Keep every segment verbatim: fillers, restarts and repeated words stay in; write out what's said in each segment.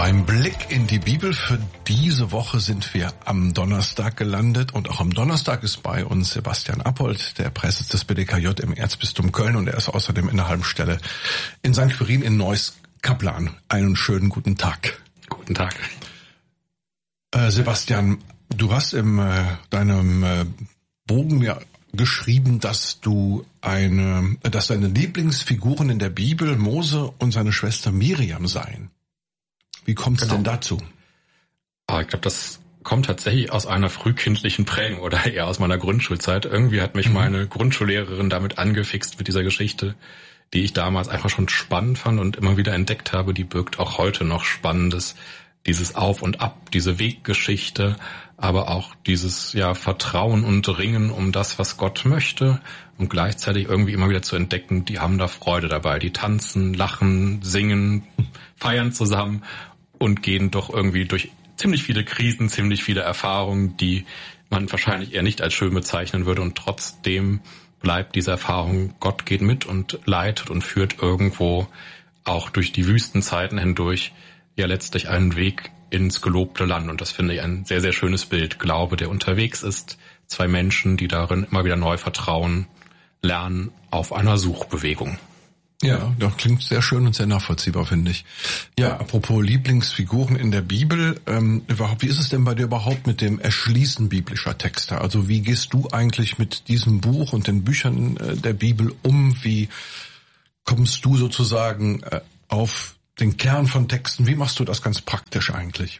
Beim Blick in die Bibel für diese Woche sind wir am Donnerstag gelandet und auch am Donnerstag ist bei uns Sebastian Appold, der Präses des B D K J im Erzbistum Köln, und er ist außerdem in der Halbstelle in Sankt Quirin in Neuss Kaplan. Einen schönen guten Tag. Guten Tag. Äh, Sebastian, du hast in äh, deinem äh, Bogen ja geschrieben, dass du eine, dass deine Lieblingsfiguren in der Bibel Mose und seine Schwester Miriam seien. Wie kommt es genau. denn dazu? Ah, ich glaube, das kommt tatsächlich aus einer frühkindlichen Prägung oder eher aus meiner Grundschulzeit. Irgendwie hat mich mhm. meine Grundschullehrerin damit angefixt mit dieser Geschichte, die ich damals einfach schon spannend fand und immer wieder entdeckt habe. Die birgt auch heute noch Spannendes. Dieses Auf und Ab, diese Weggeschichte, aber auch dieses ja Vertrauen und Ringen um das, was Gott möchte, und gleichzeitig irgendwie immer wieder zu entdecken, die haben da Freude dabei. Die tanzen, lachen, singen, feiern zusammen und gehen doch irgendwie durch ziemlich viele Krisen, ziemlich viele Erfahrungen, die man wahrscheinlich eher nicht als schön bezeichnen würde. Und trotzdem bleibt diese Erfahrung, Gott geht mit und leitet und führt irgendwo auch durch die Wüstenzeiten hindurch ja letztlich einen Weg ins gelobte Land. Und das finde ich ein sehr, sehr schönes Bild. Glaube, der unterwegs ist. Zwei Menschen, die darin immer wieder neu vertrauen, lernen auf einer Suchbewegung. Ja, das klingt sehr schön und sehr nachvollziehbar, finde ich. Ja, apropos Lieblingsfiguren in der Bibel, ähm, überhaupt, wie ist es denn bei dir überhaupt mit dem Erschließen biblischer Texte? Also wie gehst du eigentlich mit diesem Buch und den Büchern äh, der Bibel um? Wie kommst du sozusagen äh, auf den Kern von Texten? Wie machst du das ganz praktisch eigentlich?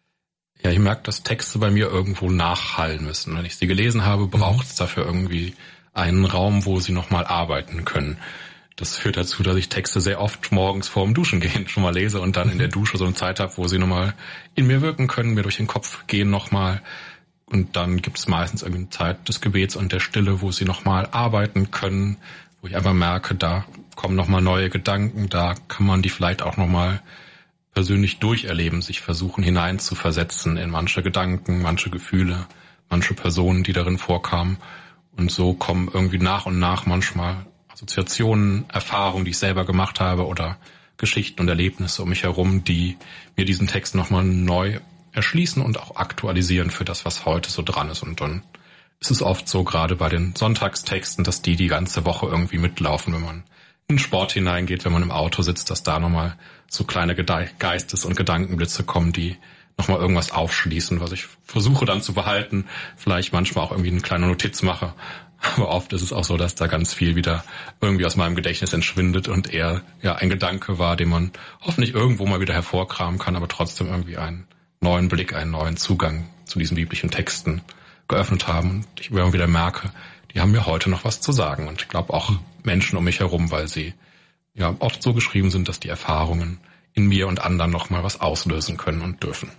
Ja, ich merke, dass Texte bei mir irgendwo nachhallen müssen. Wenn ich sie gelesen habe, braucht es dafür irgendwie einen Raum, wo sie nochmal arbeiten können. Das führt dazu, dass ich Texte sehr oft morgens vor dem Duschen gehen schon mal lese und dann in der Dusche so eine Zeit habe, wo sie nochmal in mir wirken können, mir durch den Kopf gehen nochmal. Und dann gibt es meistens irgendwie eine Zeit des Gebets und der Stille, wo sie nochmal arbeiten können, wo ich einfach merke, da kommen nochmal neue Gedanken, da kann man die vielleicht auch nochmal persönlich durcherleben, sich versuchen hineinzuversetzen in manche Gedanken, manche Gefühle, manche Personen, die darin vorkamen. Und so kommen irgendwie nach und nach manchmal Assoziationen, Erfahrungen, die ich selber gemacht habe oder Geschichten und Erlebnisse um mich herum, die mir diesen Text nochmal neu erschließen und auch aktualisieren für das, was heute so dran ist. Und dann ist es oft so, gerade bei den Sonntagstexten, dass die die ganze Woche irgendwie mitlaufen, wenn man in den Sport hineingeht, wenn man im Auto sitzt, dass da nochmal so kleine Geistes- und Gedankenblitze kommen, die nochmal irgendwas aufschließen, was ich versuche dann zu behalten, vielleicht manchmal auch irgendwie eine kleine Notiz mache. Aber oft ist es auch so, dass da ganz viel wieder irgendwie aus meinem Gedächtnis entschwindet und eher ja ein Gedanke war, den man hoffentlich irgendwo mal wieder hervorkramen kann, aber trotzdem irgendwie einen neuen Blick, einen neuen Zugang zu diesen biblischen Texten geöffnet haben. Und ich immer wieder merke, die haben mir heute noch was zu sagen. Und ich glaube auch Menschen um mich herum, weil sie ja oft so geschrieben sind, dass die Erfahrungen in mir und anderen noch mal was auslösen können und dürfen.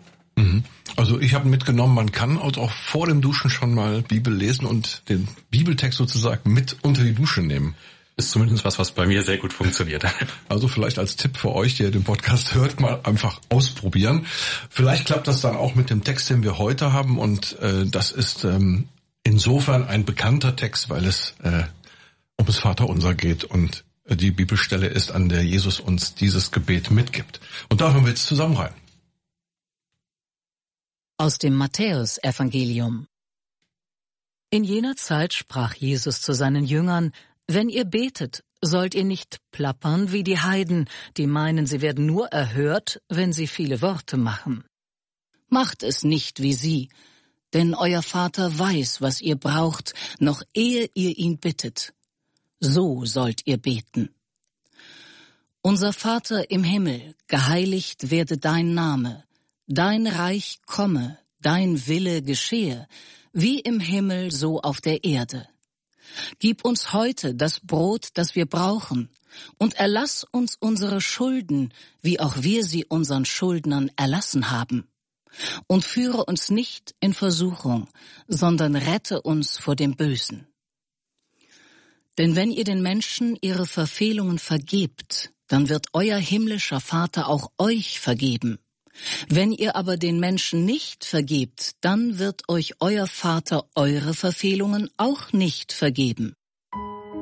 Also ich habe mitgenommen, man kann auch vor dem Duschen schon mal Bibel lesen und den Bibeltext sozusagen mit unter die Dusche nehmen. Ist zumindest was, was bei mir sehr gut funktioniert. Also vielleicht als Tipp für euch, der den Podcast hört, mal einfach ausprobieren. Vielleicht klappt das dann auch mit dem Text, den wir heute haben. Und äh, das ist ähm, insofern ein bekannter Text, weil es äh, um das Vaterunser geht und äh, die Bibelstelle ist, an der Jesus uns dieses Gebet mitgibt. Und da hören wir jetzt zusammen rein. Aus dem Matthäus-Evangelium. In jener Zeit sprach Jesus zu seinen Jüngern: Wenn ihr betet, sollt ihr nicht plappern wie die Heiden, die meinen, sie werden nur erhört, wenn sie viele Worte machen. Macht es nicht wie sie, denn euer Vater weiß, was ihr braucht, noch ehe ihr ihn bittet. So sollt ihr beten. Unser Vater im Himmel, geheiligt werde dein Name. Dein Reich komme, dein Wille geschehe, wie im Himmel so auf der Erde. Gib uns heute das Brot, das wir brauchen, und erlass uns unsere Schulden, wie auch wir sie unseren Schuldnern erlassen haben. Und führe uns nicht in Versuchung, sondern rette uns vor dem Bösen. Denn wenn ihr den Menschen ihre Verfehlungen vergebt, dann wird euer himmlischer Vater auch euch vergeben. Wenn ihr aber den Menschen nicht vergebt, dann wird euch euer Vater eure Verfehlungen auch nicht vergeben.